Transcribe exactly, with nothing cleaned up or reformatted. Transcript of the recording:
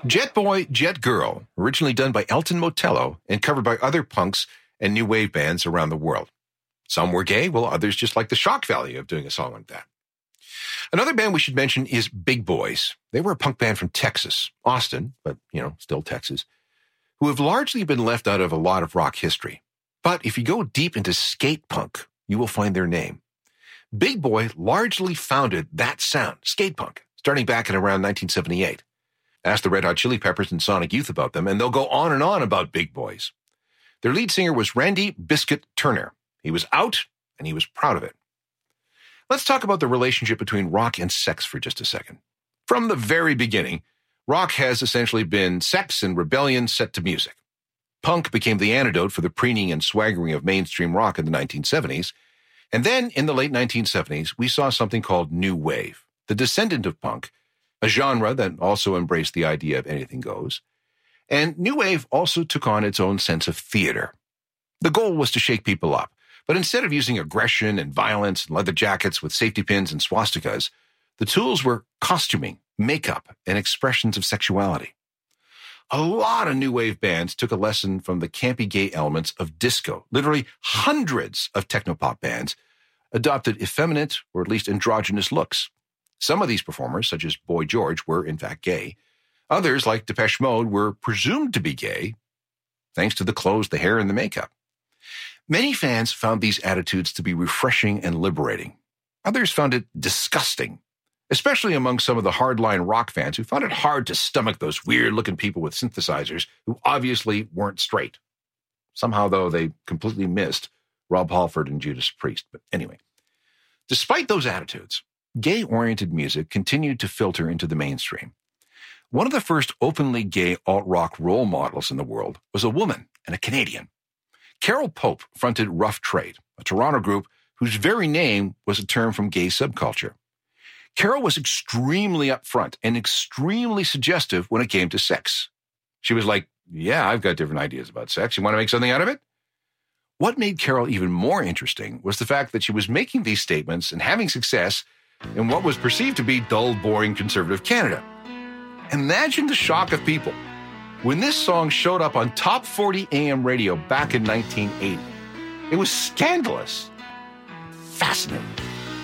Jet Boy, Jet Girl, originally done by Elton Motello and covered by other punks and new wave bands around the world. Some were gay, while others just liked the shock value of doing a song like that. Another band we should mention is Big Boys. They were a punk band from Texas, Austin, but, you know, still Texas, who have largely been left out of a lot of rock history. But if you go deep into skate punk, you will find their name. Big Boy largely founded that sound, skate punk, starting back in around nineteen seventy-eight. Ask the Red Hot Chili Peppers and Sonic Youth about them, and they'll go on and on about Big Boys. Their lead singer was Randy Biscuit Turner. He was out, and he was proud of it. Let's talk about the relationship between rock and sex for just a second. From the very beginning, rock has essentially been sex and rebellion set to music. Punk became the antidote for the preening and swaggering of mainstream rock in the nineteen seventies. And then in the late nineteen seventies, we saw something called New Wave, the descendant of punk, a genre that also embraced the idea of anything goes. And New Wave also took on its own sense of theater. The goal was to shake people up, but instead of using aggression and violence and leather jackets with safety pins and swastikas, the tools were costuming, makeup, and expressions of sexuality. A lot of New Wave bands took a lesson from the campy gay elements of disco. Literally hundreds of technopop bands adopted effeminate or at least androgynous looks. Some of these performers, such as Boy George, were in fact gay. Others, like Depeche Mode, were presumed to be gay, thanks to the clothes, the hair, and the makeup. Many fans found these attitudes to be refreshing and liberating. Others found it disgusting, especially among some of the hardline rock fans who found it hard to stomach those weird-looking people with synthesizers who obviously weren't straight. Somehow, though, they completely missed Rob Halford and Judas Priest. But anyway, despite those attitudes, gay-oriented music continued to filter into the mainstream. One of the first openly gay alt-rock role models in the world was a woman and a Canadian. Carol Pope fronted Rough Trade, a Toronto group whose very name was a term from gay subculture. Carol was extremely upfront and extremely suggestive when it came to sex. She was like, yeah, I've got different ideas about sex. You want to make something out of it? What made Carol even more interesting was the fact that she was making these statements and having success in what was perceived to be dull, boring, conservative Canada. Imagine the shock of people when this song showed up on Top forty A M radio back in nineteen eighty. It was scandalous, fascinating.